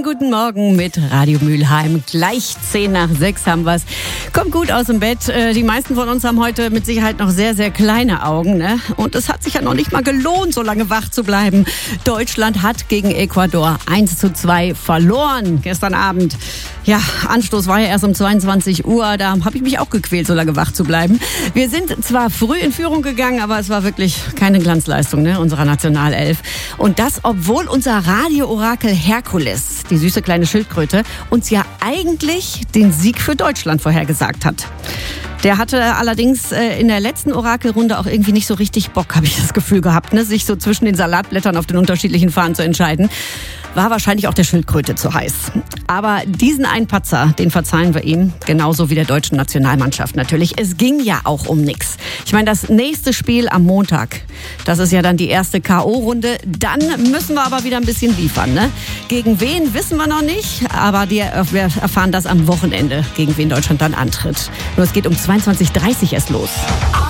guten Morgen mit Radio Mülheim. Gleich 5:10 haben wir's. Kommt gut aus dem Bett. Die meisten von uns haben heute mit Sicherheit noch sehr, sehr kleine Augen, ne? Und es hat sich ja noch nicht mal gelohnt, so lange wach zu bleiben. Deutschland hat gegen Ecuador 1:2 verloren gestern Abend. Ja, Anstoß war ja erst um 22 Uhr. Da habe ich mich auch gequält, so lange wach zu bleiben. Wir sind zwar früh in Führung gegangen, aber es war wirklich keine Glanzleistung, ne, unserer Nationalelf. Und das, obwohl unser Radio-Orakel Herkules, die süße kleine Schildkröte, uns ja eigentlich den Sieg für Deutschland vorhergesagt hat. Der hatte allerdings in der letzten Orakelrunde auch irgendwie nicht so richtig Bock, habe ich das Gefühl gehabt, ne, sich so zwischen den Salatblättern auf den unterschiedlichen Fahnen zu entscheiden. War wahrscheinlich auch der Schildkröte zu heiß. Aber diesen einen Patzer, den verzeihen wir ihm, genauso wie der deutschen Nationalmannschaft natürlich. Es ging ja auch um nichts. Ich meine, das nächste Spiel am Montag, das ist ja dann die erste K.O.-Runde. Dann müssen wir aber wieder ein bisschen liefern, ne? Gegen wen, wissen wir noch nicht, aber wir erfahren das am Wochenende, gegen wen Deutschland dann antritt. Nur es geht um 22:30 erst los.